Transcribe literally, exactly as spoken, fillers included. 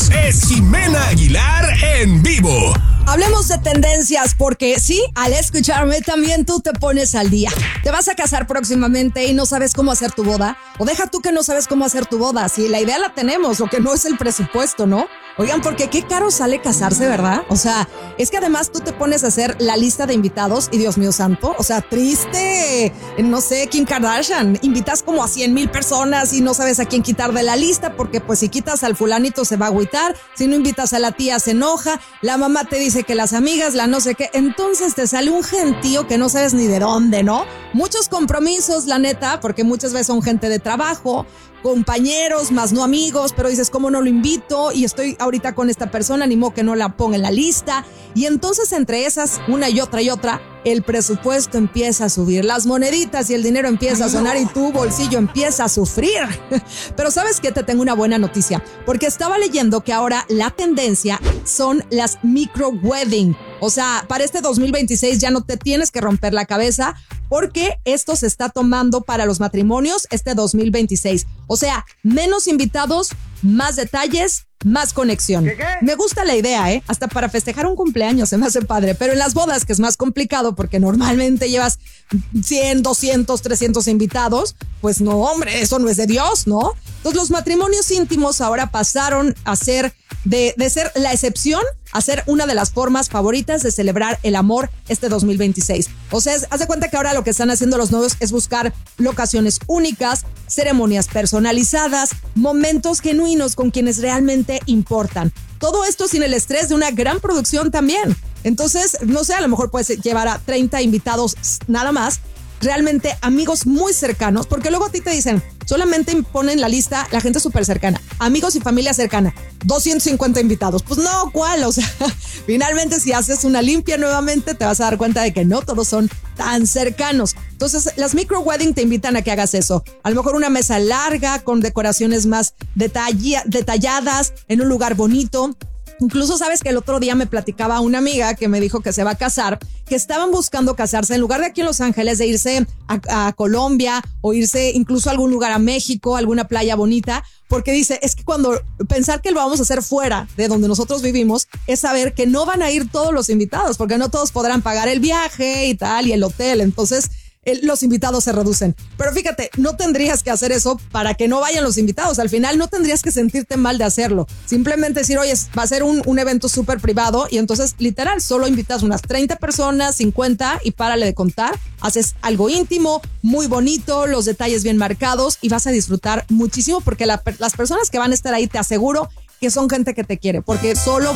Jesús es Jimena Aguilar en vivo. Hablemos de tendencias porque sí, al escucharme también tú te pones al día. ¿Te vas a casar próximamente y no sabes cómo hacer tu boda? O deja tú que no sabes cómo hacer tu boda. Sí, la idea la tenemos, lo que no es el presupuesto, ¿no? Oigan, porque qué caro sale casarse, ¿verdad? O sea, es que además tú te pones a hacer la lista de invitados y Dios mío santo, o sea, triste, no sé, Kim Kardashian, invitas como a cien mil personas y no sabes a quién quitar de la lista porque pues si quitas al fulanito se va a agüitar, si no invitas a la tía se enoja, la mamá te dice que las amigas, la no sé qué, entonces te sale un gentío que no sabes ni de dónde, ¿no? Muchos compromisos, la neta, porque muchas veces son gente de trabajo, compañeros, más no amigos, pero dices, ¿cómo no lo invito? Y estoy ahorita con esta persona, ni modo que no la ponga en la lista. Y entonces entre esas, una y otra y otra, el presupuesto empieza a subir, las moneditas y el dinero empieza a sonar y tu bolsillo empieza a sufrir. Pero ¿sabes qué? Te tengo una buena noticia, porque estaba leyendo que ahora la tendencia son las micro wedding. O sea, para este dos mil veintiséis ya no te tienes que romper la cabeza porque esto se está tomando para los matrimonios este dos mil veintiséis. O sea, menos invitados, más detalles, más conexión. ¿Qué, qué? Me gusta la idea, ¿eh? Hasta para festejar un cumpleaños se me hace padre. Pero en las bodas, que es más complicado porque normalmente llevas cien, doscientos, trescientos invitados, pues no, hombre, eso no es de Dios, ¿no? Entonces los matrimonios íntimos ahora pasaron a ser, de, de ser la excepción a ser una de las formas favoritas de celebrar el amor este dos mil veintiséis. O sea, haz de cuenta que ahora lo que están haciendo los novios es buscar locaciones únicas, ceremonias personalizadas, momentos genuinos con quienes realmente importan. Todo esto sin el estrés de una gran producción también. Entonces, no sé, a lo mejor puedes llevar a treinta invitados nada más, realmente amigos muy cercanos, porque luego a ti te dicen, solamente ponen la lista la gente súper cercana, amigos y familia cercana, doscientos cincuenta invitados. Pues no, ¿cuál? O sea, finalmente si haces una limpia nuevamente te vas a dar cuenta de que no todos son tan cercanos. Entonces las micro wedding te invitan a que hagas eso. A lo mejor una mesa larga con decoraciones más detall- detalladas en un lugar bonito. Incluso sabes que el otro día me platicaba una amiga que me dijo que se va a casar, que estaban buscando casarse en lugar de aquí en Los Ángeles, de irse a, a Colombia o irse incluso a algún lugar a México, alguna playa bonita, porque dice, es que cuando pensar que lo vamos a hacer fuera de donde nosotros vivimos es saber que no van a ir todos los invitados, porque no todos podrán pagar el viaje y tal y el hotel, entonces los invitados se reducen. Pero fíjate, no tendrías que hacer eso para que no vayan los invitados. Al final no tendrías que sentirte mal de hacerlo. Simplemente decir, oye, va a ser un, un evento súper privado y entonces literal solo invitas unas treinta personas, cincuenta y párale de contar. Haces algo íntimo, muy bonito, los detalles bien marcados y vas a disfrutar muchísimo porque la, las personas que van a estar ahí te aseguro que son gente que te quiere, porque solo